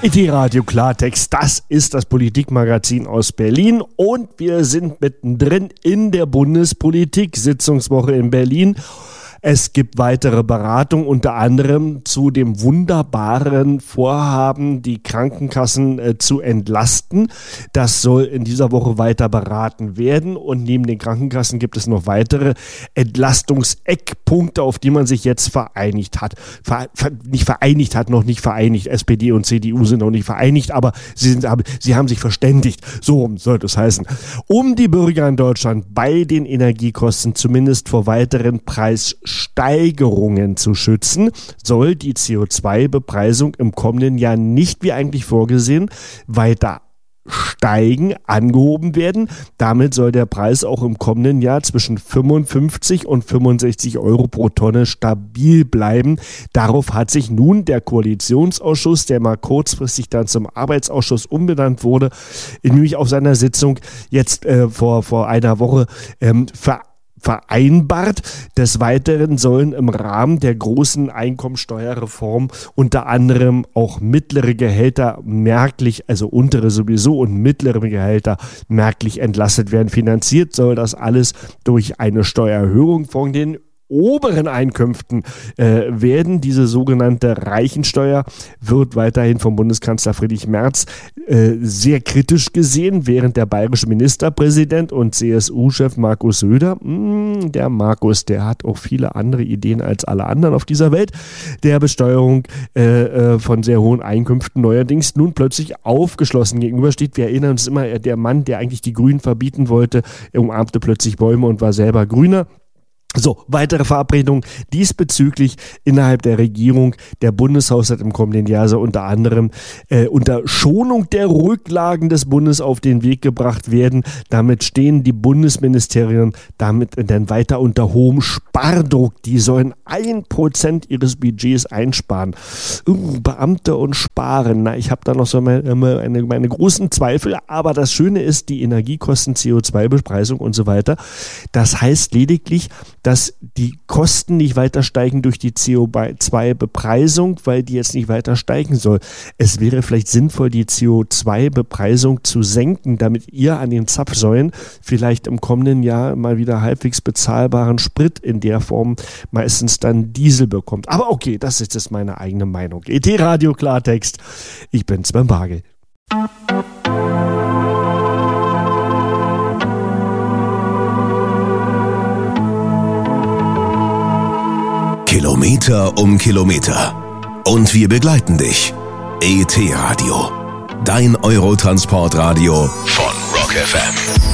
ET-Radio Klartext, das ist das Politikmagazin aus Berlin und wir sind mittendrin in der Bundespolitik, Sitzungswoche in Berlin. Es gibt weitere Beratungen, unter anderem zu dem wunderbaren Vorhaben, die Krankenkassen zu entlasten. Das soll in dieser Woche weiter beraten werden und neben den Krankenkassen gibt es noch weitere Entlastungseckpunkte, auf die man sich jetzt vereinigt hat. Noch nicht vereinigt. SPD und CDU sind noch nicht vereinigt, aber sie haben sich verständigt. So soll das heißen. Um die Bürger in Deutschland bei den Energiekosten zumindest vor weiteren Preissteigerungen zu schützen, soll die CO2-Bepreisung im kommenden Jahr nicht wie eigentlich vorgesehen weiter steigen, angehoben werden. Damit soll der Preis auch im kommenden Jahr zwischen 55 und 65 Euro pro Tonne stabil bleiben. Darauf hat sich nun der Koalitionsausschuss, der mal kurzfristig dann zum Arbeitsausschuss umbenannt wurde, nämlich auf seiner Sitzung jetzt vor einer Woche vereinbart. Des Weiteren sollen im Rahmen der großen Einkommensteuerreform unter anderem auch mittlere Gehälter merklich, also untere sowieso und mittlere Gehälter merklich entlastet werden. Finanziert soll das alles durch eine Steuererhöhung von den oberen Einkünften werden. Diese sogenannte Reichensteuer wird weiterhin vom Bundeskanzler Friedrich Merz sehr kritisch gesehen, während der bayerische Ministerpräsident und CSU-Chef Markus Söder, der Markus, der hat auch viele andere Ideen als alle anderen auf dieser Welt, der Besteuerung von sehr hohen Einkünften neuerdings nun plötzlich aufgeschlossen gegenübersteht. Wir erinnern uns immer, der Mann, der eigentlich die Grünen verbieten wollte, umarmte plötzlich Bäume und war selber Grüner. So, weitere Verabredungen diesbezüglich innerhalb der Regierung. Der Bundeshaushalt im kommenden Jahr soll unter anderem unter Schonung der Rücklagen des Bundes auf den Weg gebracht werden. Damit stehen die Bundesministerien damit dann weiter unter hohem Spardruck. Die sollen 1% ihres Budgets einsparen. Beamte und Sparen, ich habe da noch so meine großen Zweifel, aber das Schöne ist, die Energiekosten, CO2-Bepreisung und so weiter. Das heißt lediglich, dass die Kosten nicht weiter steigen durch die CO2-Bepreisung, weil die jetzt nicht weiter steigen soll. Es wäre vielleicht sinnvoll, die CO2-Bepreisung zu senken, damit ihr an den Zapfsäulen vielleicht im kommenden Jahr mal wieder halbwegs bezahlbaren Sprit in der Form meistens dann Diesel bekommt. Aber okay, das ist jetzt meine eigene Meinung. ET-Radio Klartext, ich bin Sven Bagel. Kilometer um Kilometer. Und wir begleiten dich. ET-Radio. Dein Eurotransportradio von Rock FM.